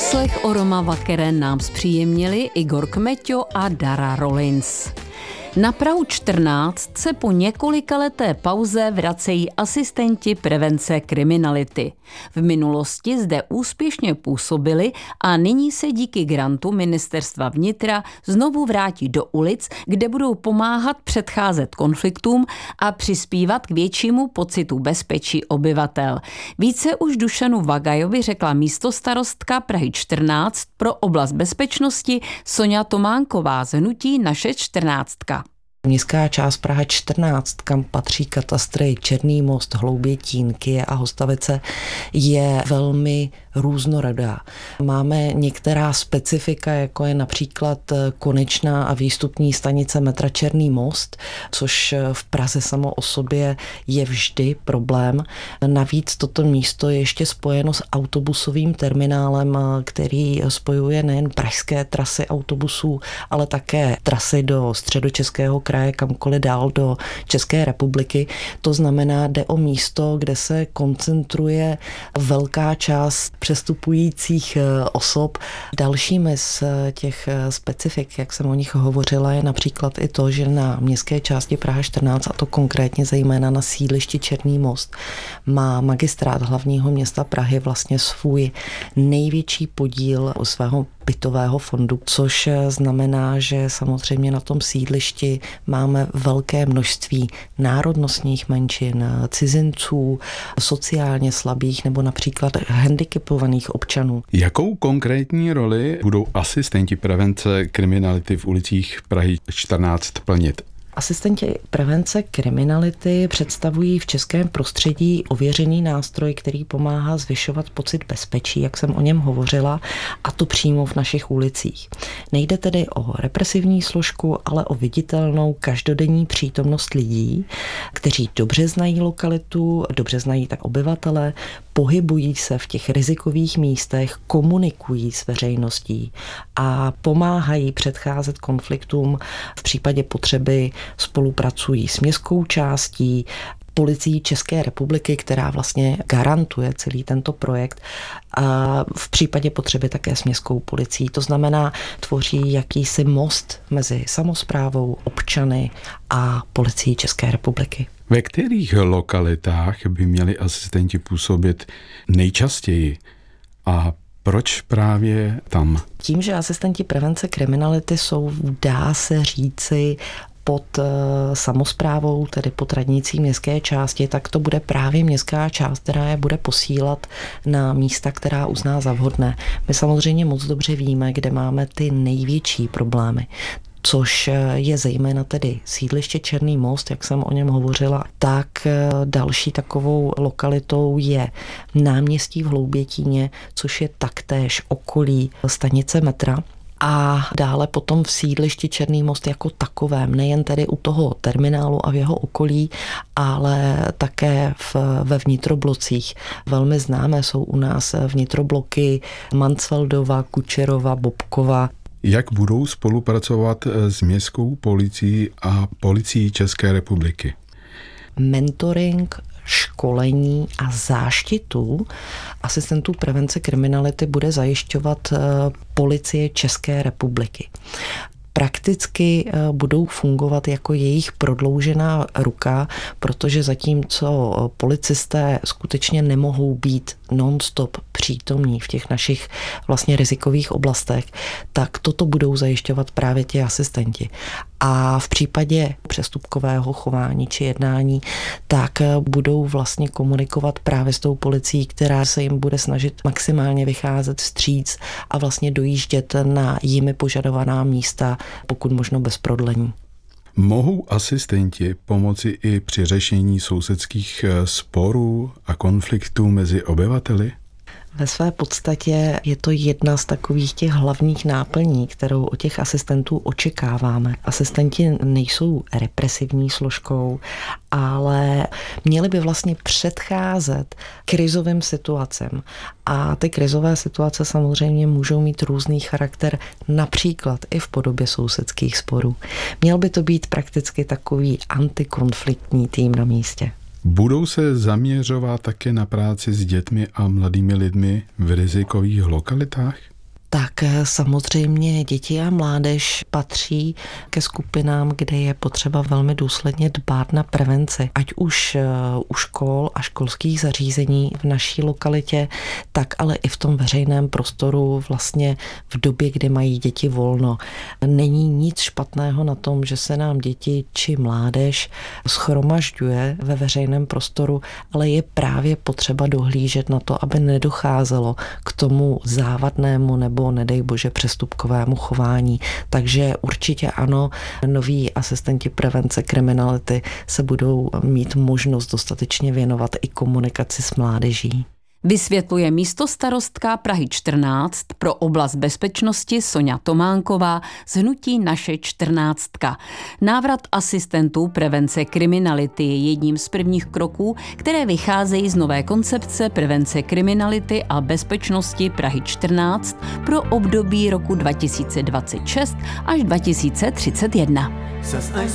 Poslech o Roma Vakere nám zpříjemnili Igor Kmeťo a Dara Rollins. Na Prahu 14 se po několikaleté pauze vracejí asistenti prevence kriminality. V minulosti zde úspěšně působili a nyní se díky grantu Ministerstva vnitra znovu vrátí do ulic, kde budou pomáhat předcházet konfliktům a přispívat k většímu pocitu bezpečí obyvatel. Více už Dušanu Vagajovi řekla místostarostka Prahy 14 pro oblast bezpečnosti Soňa Tománková z hnutí Naše 14. Městská část Praha 14, kam patří katastry Černý Most, Hloubětín, Kyje a Hostavice, je velmi různorodá. Máme některá specifika, jako je například konečná a výstupní stanice metra Černý Most, což v Praze samo o sobě je vždy problém. Navíc toto místo je ještě spojeno s autobusovým terminálem, který spojuje nejen pražské trasy autobusů, ale také trasy do Středočeského kraje, kamkoliv dál do České republiky. To znamená, jde o místo, kde se koncentruje velká část přestupujících osob. Dalšími z těch specifik, jak jsem o nich hovořila, je například i to, že na městské části Praha 14, a to konkrétně zejména na sídlišti Černý Most, má magistrát hlavního města Prahy vlastně svůj největší podíl svého bytového fondu, což znamená, že samozřejmě na tom sídlišti máme velké množství národnostních menšin, cizinců, sociálně slabých nebo například handicapovaných občanů. Jakou konkrétní roli budou asistenti prevence kriminality v ulicích Prahy 14 plnit? Asistenti prevence kriminality představují v českém prostředí ověřený nástroj, který pomáhá zvyšovat pocit bezpečí, jak jsem o něm hovořila, a to přímo v našich ulicích. Nejde tedy o represivní složku, ale o viditelnou každodenní přítomnost lidí, kteří dobře znají lokalitu, dobře znají tak obyvatele, pohybují se v těch rizikových místech, komunikují s veřejností a pomáhají předcházet konfliktům. V případě potřeby spolupracují s městskou částí, policií České republiky, která vlastně garantuje celý tento projekt, a v případě potřeby také s městskou policií. To znamená, tvoří jakýsi most mezi samosprávou, občany a policií České republiky. Ve kterých lokalitách by měli asistenti působit nejčastěji a proč právě tam? Tím, že asistenti prevence kriminality jsou, dá se říci, pod samosprávou, tedy pod radnicí městské části, tak to bude právě městská část, která je bude posílat na místa, která uzná za vhodné. My samozřejmě moc dobře víme, kde máme ty největší problémy, což je zejména tedy sídliště Černý Most, jak jsem o něm hovořila, tak další takovou lokalitou je náměstí v Hloubětíně, což je taktéž okolí stanice metra. A dále potom v sídlišti Černý Most jako takovém, nejen tedy u toho terminálu a v jeho okolí, ale také ve vnitroblocích. Velmi známé jsou u nás vnitrobloky Mansfeldova, Kučerova, Bobkova. Jak budou spolupracovat s městskou policií a policií České republiky? Mentoring, školení a záštitu asistentů prevence kriminality bude zajišťovat policie České republiky. Prakticky budou fungovat jako jejich prodloužená ruka, protože zatímco policisté skutečně nemohou být non-stop přítomní v těch našich vlastně rizikových oblastech, tak toto budou zajišťovat právě ti asistenti. A v případě přestupkového chování či jednání, tak budou vlastně komunikovat právě s tou policií, která se jim bude snažit maximálně vycházet vstříc a vlastně dojíždět na jimi požadovaná místa, pokud možno bez prodlení. Mohou asistenti pomoci i při řešení sousedských sporů a konfliktů mezi obyvateli? Ve své podstatě je to jedna z takových těch hlavních náplní, kterou od těch asistentů očekáváme. Asistenti nejsou represivní složkou, ale měli by vlastně předcházet krizovým situacím. A ty krizové situace samozřejmě můžou mít různý charakter, například i v podobě sousedských sporů. Měl by to být prakticky takový antikonfliktní tým na místě. Budou se zaměřovat také na práci s dětmi a mladými lidmi v rizikových lokalitách? Tak samozřejmě děti a mládež patří ke skupinám, kde je potřeba velmi důsledně dbát na prevenci. Ať už u škol a školských zařízení v naší lokalitě, tak ale i v tom veřejném prostoru vlastně v době, kdy mají děti volno. Není nic špatného na tom, že se nám děti či mládež shromažďuje ve veřejném prostoru, ale je právě potřeba dohlížet na to, aby nedocházelo k tomu závadnému nebo nedej bože přestupkovému chování. Takže určitě ano, noví asistenti prevence kriminality se budou mít možnost dostatečně věnovat i komunikaci s mládeží. Vysvětluje místostarostka Prahy 14 pro oblast bezpečnosti Soňa Tománková z hnutí Naše 14. Návrat asistentů prevence kriminality je jedním z prvních kroků, které vycházejí z nové koncepce prevence kriminality a bezpečnosti Prahy 14 pro období roku 2026 až 2031.